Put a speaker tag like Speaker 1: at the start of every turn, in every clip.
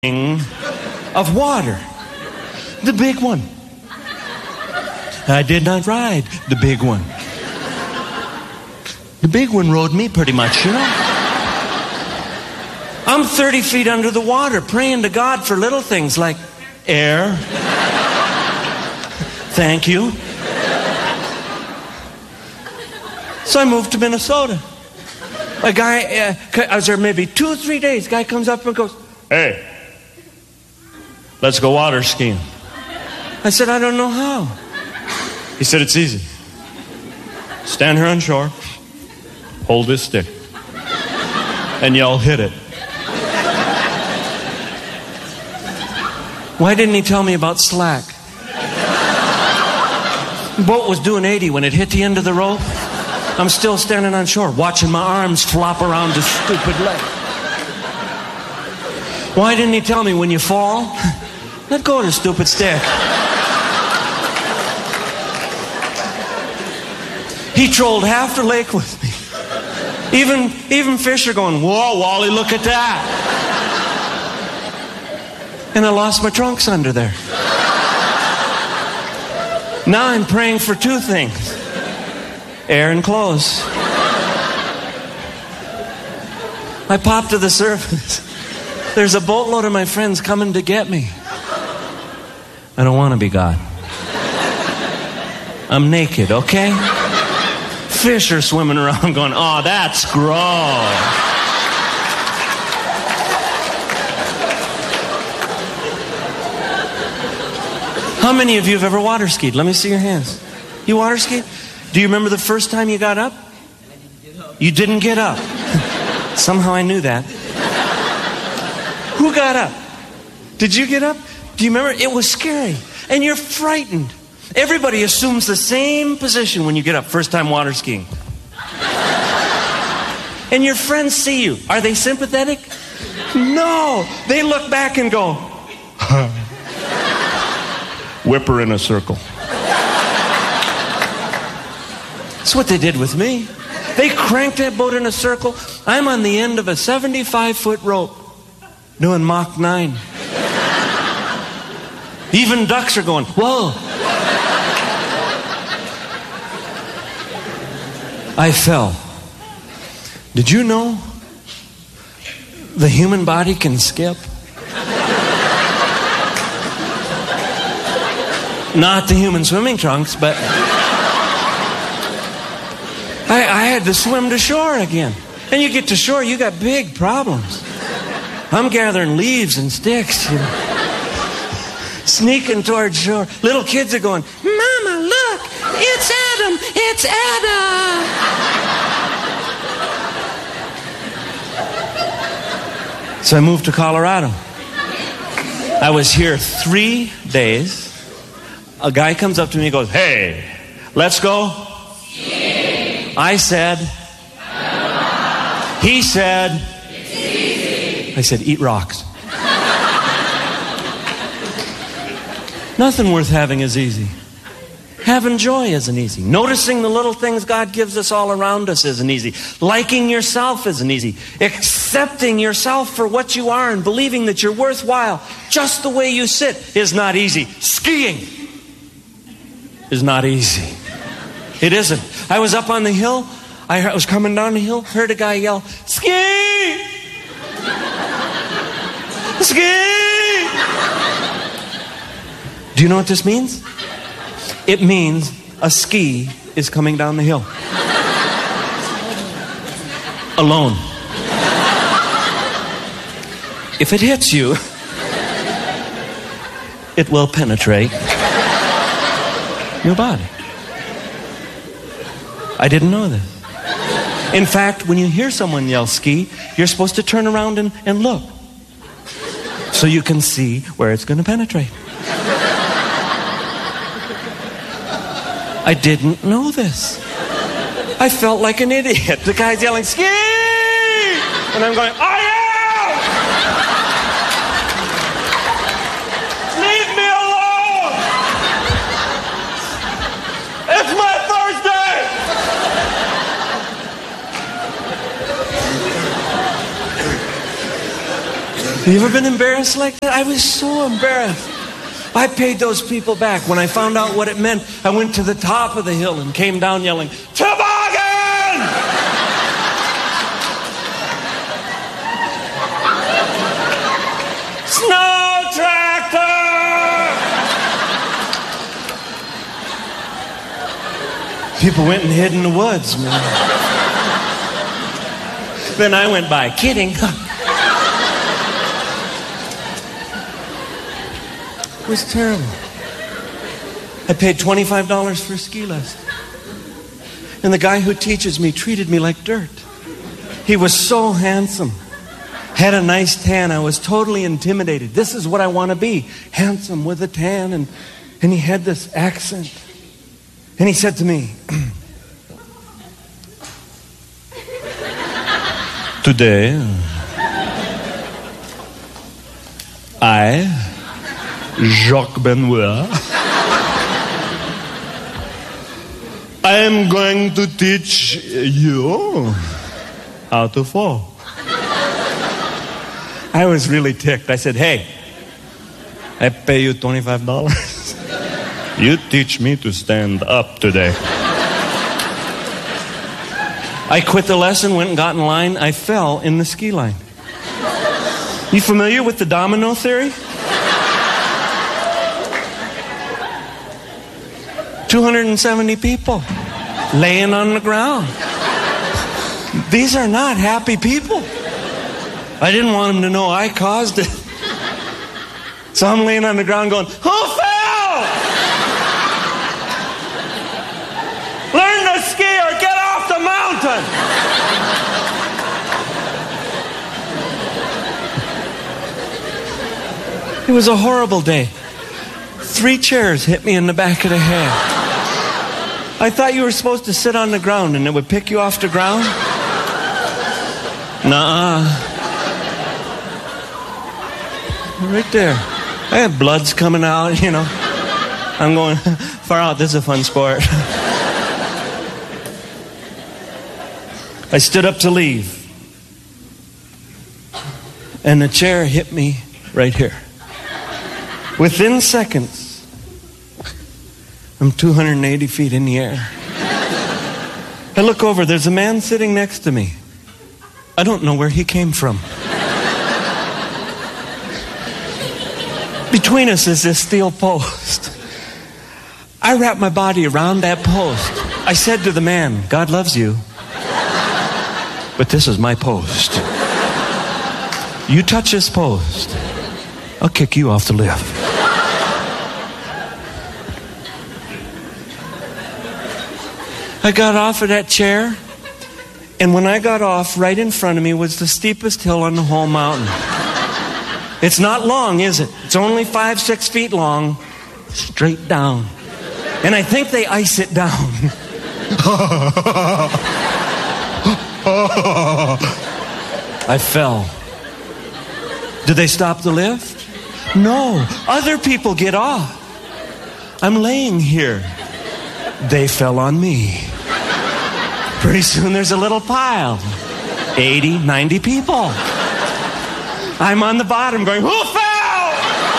Speaker 1: of water. The big one. I did not ride the big one. The big one rode me pretty much, you know. I'm 30 feet under the water praying to God for little things like air. Thank you. So I moved to Minnesota. A guy, I was there maybe 2 or 3 days. Guy comes up and goes, "Hey, let's go water skiing." I said, "I don't know how." He said, "It's easy. Stand here on shore, hold this stick, and y'all hit it." Why didn't he tell me about slack? The boat was doing 80 when it hit the end of the rope. I'm still standing on shore, watching my arms flop around the stupid lake. Why didn't he tell me when you fall, let go of the stupid stick? He trolled half the lake with me. Even fish are going, "Whoa, Wally, look at that." And I lost my trunks under there. Now I'm praying for 2 things: air and clothes. I popped to the surface. There's a boatload of my friends coming to get me. I don't want to be God. I'm naked, okay? Fish are swimming around going, "Oh, that's gross." How many of you have ever water skied? Let me see your hands. You water skied? Do you remember the first time you got up? You didn't get up. Somehow I knew that. Who got up? Did you get up? Do you remember? It was scary. And you're frightened. Everybody assumes the same position when you get up, first time water skiing. And your friends see you. Are they sympathetic? No. They look back and go, "Whip her in a circle." That's what they did with me. They cranked that boat in a circle. I'm on the end of a 75-foot rope doing Mach 9. Even ducks are going, "Whoa." I fell. Did you know the human body can skip? Not the human swimming trunks, but I had to swim to shore again. And you get to shore, you got big problems. I'm gathering leaves and sticks, you know, sneaking towards shore. Little kids are going, "Mama, look, it's Adam, it's Adam." So I moved to Colorado. I was here 3 days. A guy comes up to me and goes, "Hey, let's go." I said, he said, "It's easy." I said, "Eat rocks." Nothing worth having is easy. Having joy isn't easy. Noticing the little things God gives us all around us isn't easy. Liking yourself isn't easy. Accepting yourself for what you are and believing that you're worthwhile just the way you sit is not easy. Skiing is not easy. It isn't. I was up on the hill. I was coming down the hill, heard a guy yell, "Ski! Ski!" Do you know what this means? It means a ski is coming down the hill. Alone. If it hits you, it will penetrate your body. I didn't know this. In fact, when you hear someone yell "ski," you're supposed to turn around and look so you can see where it's going to penetrate. I didn't know this. I felt like an idiot. The guy's yelling "ski!" and I'm going, "I am! Leave me alone! It's my Thursday!" You ever been embarrassed like that? I was so embarrassed. I paid those people back. When I found out what it meant, I went to the top of the hill and came down yelling, "Toboggan!" "Snow tractor!" People went and hid in the woods, man. Then I went by, kidding. It was terrible. I paid $25 for a ski lesson. And the guy who teaches me treated me like dirt. He was so handsome. Had a nice tan. I was totally intimidated. This is what I want to be. Handsome with a tan. And he had this accent. And he said to me, "Today, I, Jacques Benoit, I am going to teach you how to fall." I was really ticked. I said, "Hey, I pay you $25. You teach me to stand up today." I quit the lesson, went and got in line. I fell in the ski line. You familiar with the domino theory? 270 people laying on the ground. These are not happy people. I didn't want them to know I caused it. So I'm laying on the ground going, "Who fell? Learn to ski or get off the mountain." It was a horrible day. 3 chairs hit me in the back of the head. I thought you were supposed to sit on the ground and it would pick you off the ground. Nuh-uh. Right there. I had bloods coming out, you know. I'm going, far out, this is a fun sport. I stood up to leave. And the chair hit me right here. Within seconds, I'm 280 feet in the air. I look over, there's a man sitting next to me. I don't know where he came from. Between us is this steel post. I wrapped my body around that post. I said to the man, "God loves you, but this is my post. You touch this post, I'll kick you off the lift." I got off of that chair, and when I got off, right in front of me was the steepest hill on the whole mountain. It's not long, is it? It's only 5-6 feet long, straight down. And I think they ice it down. I fell. Did they stop the lift? No. Other people get off. I'm laying here. They fell on me. Pretty soon there's a little pile. 80, 90 people. I'm on the bottom going, "Who fell?"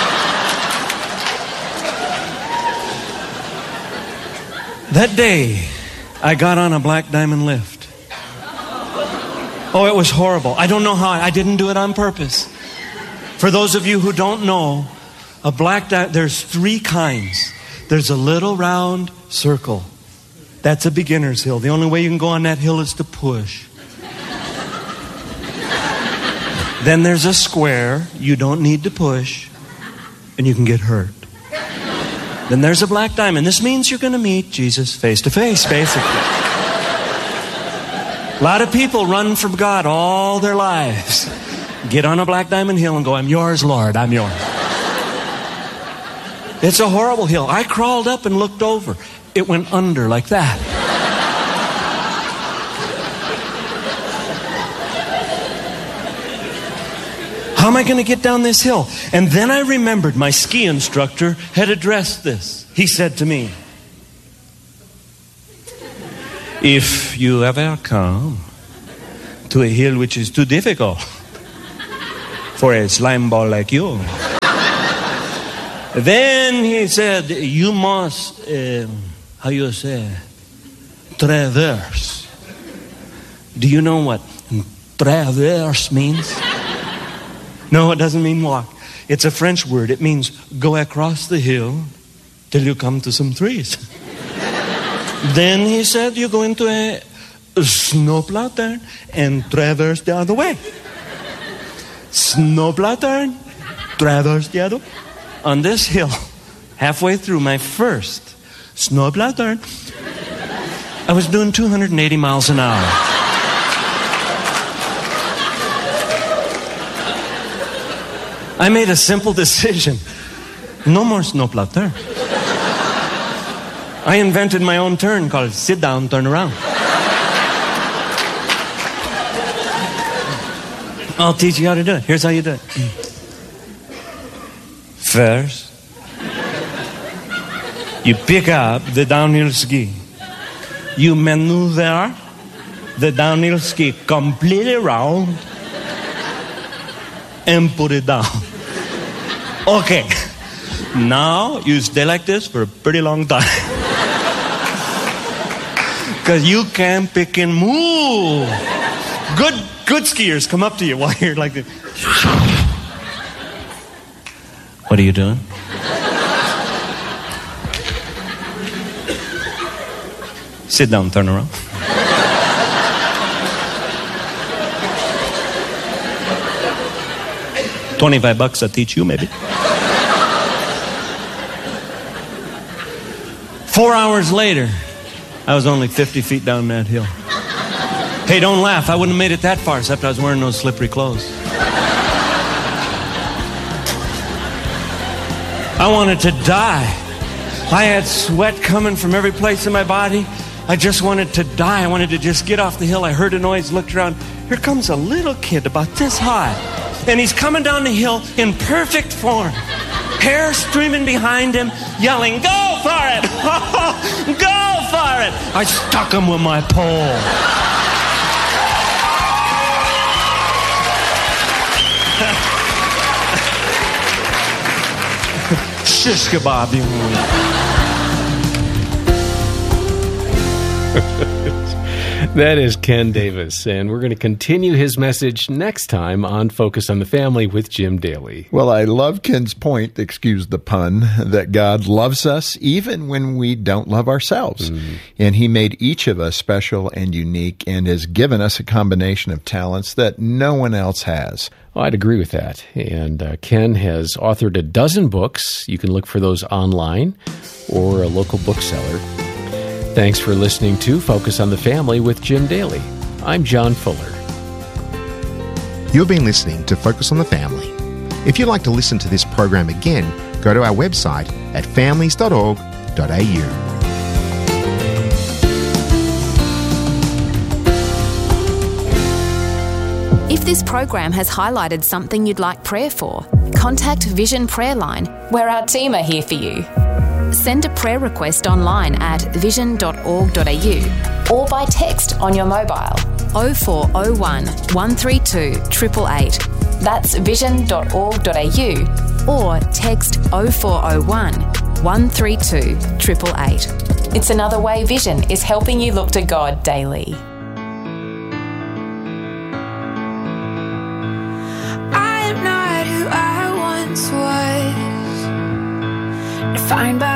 Speaker 1: That day, I got on a Black Diamond lift. Oh, it was horrible. I don't know how. I didn't do it on purpose. For those of you who don't know, a Black Diamond, there's 3 kinds. There's a little round circle. That's a beginner's hill. The only way you can go on that hill is to push. Then there's a square. You don't need to push, and you can get hurt. Then there's a Black Diamond. This means you're going to meet Jesus face to face, basically. A lot of people run from God all their lives. Get on a Black Diamond hill and go, "I'm yours, Lord, I'm yours." It's a horrible hill. I crawled up and looked over. It went under like that. How am I going to get down this hill? And then I remembered my ski instructor had addressed this. He said to me, "If you ever come to a hill which is too difficult for a slime ball like you. Then he said, you must, how you say, traverse. Do you know what traverse means? No, it doesn't mean walk. It's a French word. It means go across the hill till you come to some trees. Then he said, you go into a snowplow turn and traverse the other way. Snowplow turn, traverse the other way. On this hill, halfway through my first snowplow turn, I was doing 280 miles an hour. I made a simple decision. No more snowplow turn. I invented my own turn called sit down, turn around. I'll teach you how to do it. Here's how you do it. First, you pick up the downhill ski. You maneuver the downhill ski completely around and put it down. Okay. Now you stay like this for a pretty long time. Because you can't pick and move. Good skiers come up to you while you're like this. What are you doing? Sit down, turn around. $25 I'll teach you, maybe. 4 hours later, I was only 50 feet down that hill. Hey, don't laugh. I wouldn't have made it that far except I was wearing those slippery clothes. I wanted to die. I had sweat coming from every place in my body. I just wanted to die. I wanted to just get off the hill. I heard a noise, looked around. Here comes a little kid about this high. And he's coming down the hill in perfect form. Hair streaming behind him, yelling, go for it! Go for it! I stuck him with my pole. Shish kebab, you know.
Speaker 2: That is Ken Davis, and we're going to continue his message next time on Focus on the Family with Jim Daly.
Speaker 3: Well, I love Ken's point, excuse the pun, that God loves us even when we don't love ourselves. And he made each of us special and unique and has given us a combination of talents that no one else has.
Speaker 2: Well, I'd agree with that. And Ken has authored a dozen books. You can look for those online or a local bookseller. Thanks for listening to Focus on the Family with Jim Daly. I'm John Fuller.
Speaker 4: You've been listening to Focus on the Family. If you'd like to listen to this program again, go to our website at families.org.au.
Speaker 5: If this program has highlighted something you'd like prayer for, contact Vision Prayer Line, where our team are here for you. Send a prayer request online at vision.org.au or by text on your mobile 0401 132 888. That's vision.org.au or text 0401 132 888. It's another way Vision is helping you look to God daily.
Speaker 6: I am not who I once was, defined by